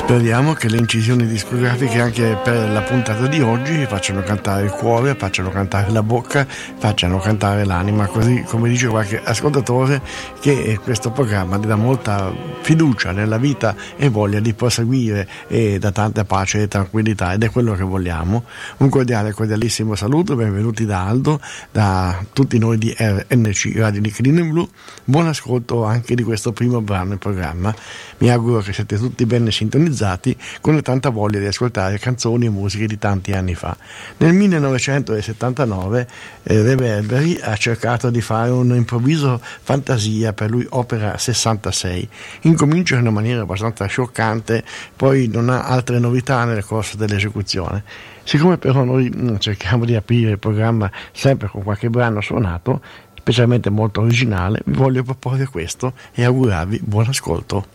Speriamo che le incisioni discografiche anche per la puntata di oggi facciano cantare il cuore, facciano cantare la bocca, facciano cantare l'anima, così come dice qualche ascoltatore, che questo programma dà molta fiducia nella vita e voglia di proseguire e dà tanta pace e tranquillità, ed è quello che vogliamo. Un cordialissimo saluto, benvenuti da Aldo, da tutti noi di RNC Radio Nickelino in Blu. Buon ascolto anche di questo primo brano in programma. Mi auguro che siete tutti ben sintonizzati con tanta voglia di ascoltare canzoni e musiche di tanti anni fa. Nel 1979 Reverberi ha cercato di fare un improvviso fantasia, per lui opera 66. Incomincia in una maniera abbastanza scioccante, poi non ha altre novità nel corso dell'esecuzione. Siccome però noi cerchiamo di aprire il programma sempre con qualche brano suonato, specialmente molto originale, vi voglio proporre questo e augurarvi buon ascolto.